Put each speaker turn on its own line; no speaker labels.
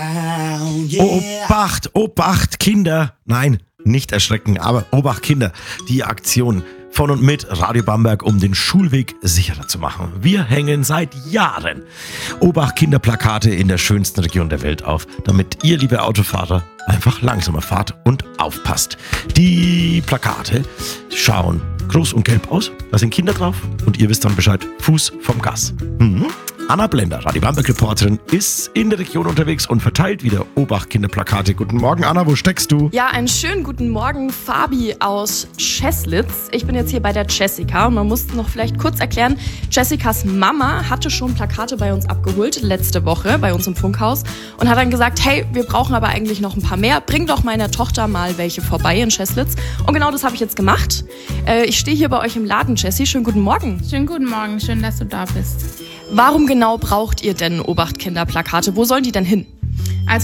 Obacht, Obacht, Kinder. Nein, nicht erschrecken, aber Obacht, Kinder. Die Aktion von und mit Radio Bamberg, um den Schulweg sicherer zu machen. Wir hängen seit Jahren Obacht, Kinderplakate in der schönsten Region der Welt auf, damit ihr, liebe Autofahrer, einfach langsamer fahrt und aufpasst. Die Plakate schauen groß und gelb aus, da sind Kinder drauf und ihr wisst dann Bescheid, Fuß vom Gas. Anna Blender, Radio Bamberg Reporterin, ist in der Region unterwegs und verteilt wieder Obacht-Kinderplakate. Guten Morgen, Anna, wo steckst du?
Ja, einen schönen guten Morgen, Fabi aus Cheslitz. Ich bin jetzt hier bei der Jessica und man muss noch vielleicht kurz erklären, Jessicas Mama hatte schon Plakate bei uns abgeholt, letzte Woche bei uns im Funkhaus und hat dann gesagt, hey, wir brauchen aber eigentlich noch ein paar mehr, bring doch meiner Tochter mal welche vorbei in Cheslitz. Und genau das habe ich jetzt gemacht. Ich stehe hier bei euch im Laden, Jessie. Schönen guten Morgen.
Schönen guten Morgen, schön, dass du da bist.
Warum genau braucht ihr denn Obacht-Kinderplakate? Wo sollen die denn hin?